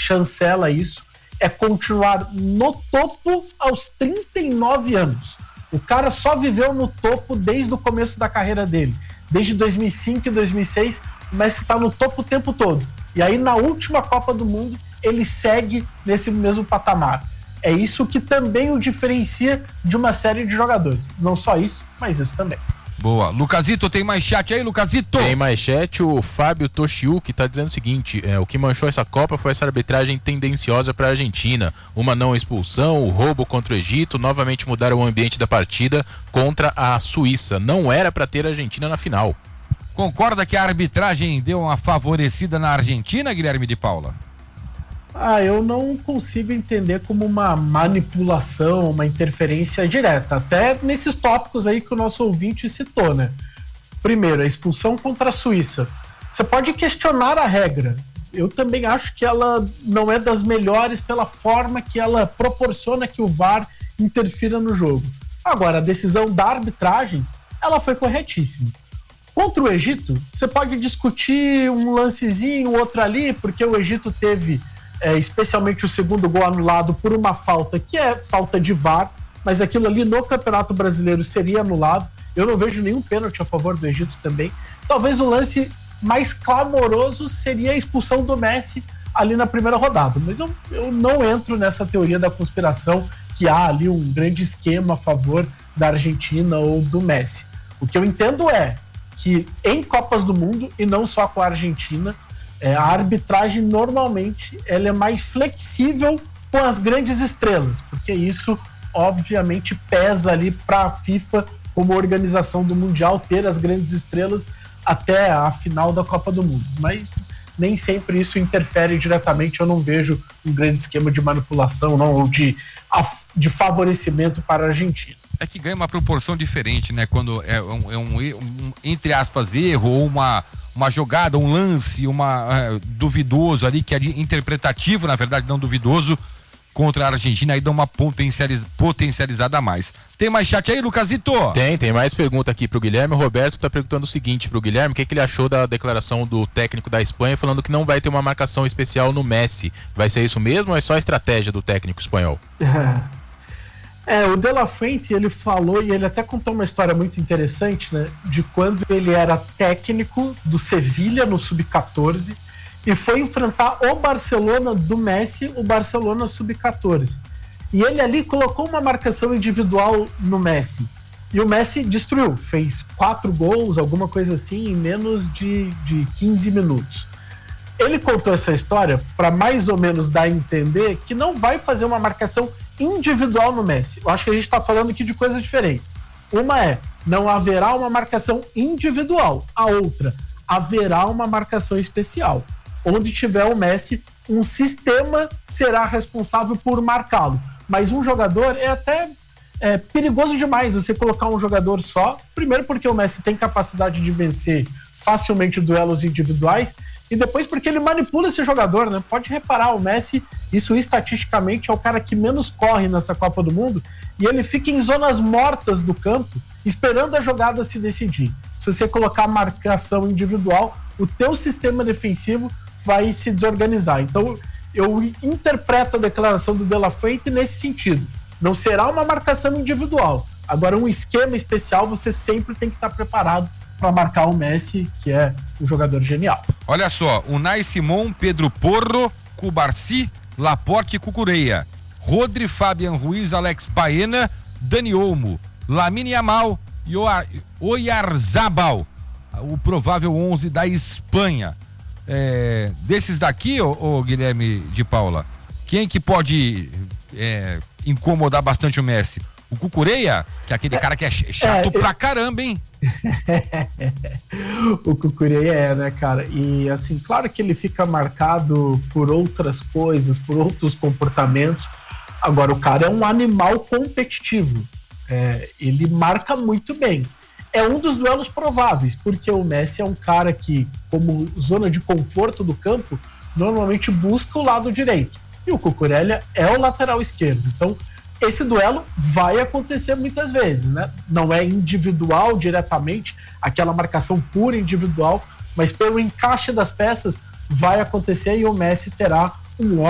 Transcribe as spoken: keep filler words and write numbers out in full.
chancela isso, é continuar no topo aos trinta e nove anos. O cara só viveu no topo desde o começo da carreira dele. Desde dois mil e cinco e dois mil e seis, o Messi está no topo o tempo todo. E aí, na última Copa do Mundo, ele segue nesse mesmo patamar. É isso que também o diferencia de uma série de jogadores. Não só isso, mas isso também. Boa. Lucasito, tem mais chat aí, Lucasito? Tem mais chat, o Fábio Toshiuki tá dizendo o seguinte, é, o que manchou essa Copa foi essa arbitragem tendenciosa para a Argentina, uma não expulsão, o roubo contra o Egito, novamente mudaram o ambiente da partida contra a Suíça, não era para ter a Argentina na final. Concorda que a arbitragem deu uma favorecida na Argentina, Guilherme de Paula? Ah, eu não consigo entender como uma manipulação, uma interferência direta, até nesses tópicos aí que o nosso ouvinte citou, né? Primeiro, a expulsão contra a Suíça. Você pode questionar a regra. Eu também acho que ela não é das melhores pela forma que ela proporciona que o V A R interfira no jogo. Agora, a decisão da arbitragem, ela foi corretíssima. Contra o Egito, você pode discutir um lancezinho, outro ali, porque o Egito teve... É, especialmente o segundo gol anulado por uma falta que é falta de V A R, mas aquilo ali no Campeonato Brasileiro seria anulado. Eu não vejo nenhum pênalti a favor do Egito também. Talvez o lance mais clamoroso seria a expulsão do Messi ali na primeira rodada, mas eu, eu não entro nessa teoria da conspiração que há ali um grande esquema a favor da Argentina ou do Messi. O que eu entendo é que em Copas do Mundo, e não só com a Argentina, É, a arbitragem normalmente ela é mais flexível com as grandes estrelas, porque isso obviamente pesa ali para a FIFA como organização do Mundial ter as grandes estrelas até a final da Copa do Mundo, mas nem sempre isso interfere diretamente. Eu não vejo um grande esquema de manipulação não, ou de, de favorecimento para a Argentina. É que ganha uma proporção diferente, né? Quando é um, é um, um entre aspas, erro ou uma uma jogada, um lance, uma é, duvidoso ali, que é de, interpretativo, na verdade, não duvidoso, contra a Argentina, aí dá uma potencializ, potencializada a mais. Tem mais chat aí, Lucasito? Tem, tem mais pergunta aqui pro Guilherme. O Roberto tá perguntando o seguinte pro Guilherme, o que, que ele achou da declaração do técnico da Espanha, falando que não vai ter uma marcação especial no Messi. Vai ser isso mesmo ou é só a estratégia do técnico espanhol? É, o De La Fuente, ele falou, e ele até contou uma história muito interessante, né, de quando ele era técnico do Sevilha no sub catorze e foi enfrentar o Barcelona do Messi, o Barcelona sub catorze. E ele ali colocou uma marcação individual no Messi. E o Messi destruiu, fez quatro gols, alguma coisa assim, em menos de, de quinze minutos. Ele contou essa história para mais ou menos dar a entender que não vai fazer uma marcação individual no Messi. Eu acho que a gente está falando aqui de coisas diferentes. Uma é, não haverá uma marcação individual. A outra, haverá uma marcação especial. Onde tiver o Messi, um sistema será responsável por marcá-lo. Mas um jogador é até é, perigoso demais você colocar um jogador só. Primeiro porque o Messi tem capacidade de vencer facilmente duelos individuais, e depois porque ele manipula esse jogador, né? Pode reparar, o Messi, isso estatisticamente é o cara que menos corre nessa Copa do Mundo, e ele fica em zonas mortas do campo, esperando a jogada se decidir. Se você colocar marcação individual, o teu sistema defensivo vai se desorganizar. Então, eu interpreto a declaração do De La Fuente nesse sentido. Não será uma marcação individual. Agora, um esquema especial, você sempre tem que estar preparado para marcar o Messi, que é um jogador genial. Olha só, Unai Simon, Pedro Porro, Cubarci, Laporte e Cucureia, Rodri, Fabian Ruiz, Alex Baena, Dani Olmo, Lamine Yamal e Oyarzabal, o provável onze da Espanha. É, desses daqui, ô, ô Guilherme de Paula, quem que pode é, incomodar bastante o Messi? O Cucureia, que é aquele é, cara que é chato é, pra caramba, hein? O Cucureia é, né, cara? E assim, claro que ele fica marcado por outras coisas, por outros comportamentos. Agora, o cara é um animal competitivo. É, ele marca muito bem. É um dos duelos prováveis, porque o Messi é um cara que, como zona de conforto do campo, normalmente busca o lado direito. E o Cucurella é o lateral esquerdo. Então, esse duelo vai acontecer muitas vezes, né? Não é individual diretamente, aquela marcação pura individual, mas pelo encaixe das peças vai acontecer e o Messi terá um